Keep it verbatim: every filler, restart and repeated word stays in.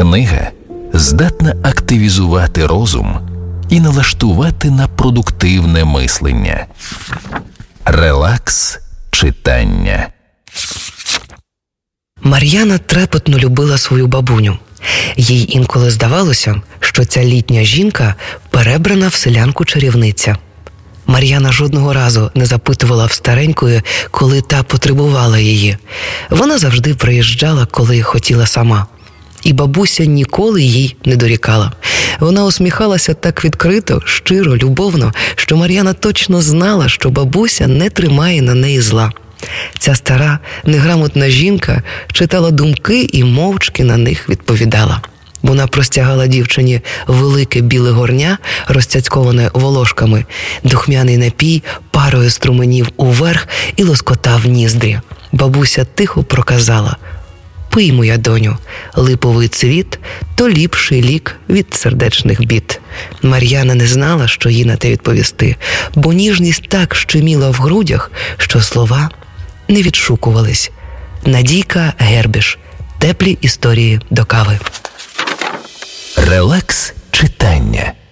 Книга здатна активізувати розум і налаштувати на продуктивне мислення. Релакс читання. Мар'яна трепетно любила свою бабуню. Їй інколи здавалося, що ця літня жінка перебрана в селянку-чарівниця. Мар'яна жодного разу не запитувала в старенької, коли та потребувала її. Вона завжди приїжджала, коли хотіла сама. І бабуся ніколи їй не дорікала. Вона усміхалася так відкрито, щиро, любовно, що Мар'яна точно знала, що бабуся не тримає на неї зла. Ця стара, неграмотна жінка читала думки і мовчки на них відповідала. Вона простягала дівчині велике біле горня, розцяцьковане волошками, духмяний напій парою струменів уверх і лоскотав ніздрі. Бабуся тихо проказала: «Пий, моя доню, липовий цвіт – то ліпший лік від сердечних бід». Мар'яна не знала, що їй на те відповісти, бо ніжність так щеміла в грудях, що слова не відшукувались. Надійка Гербіш. Теплі історії до кави. Релакс читання.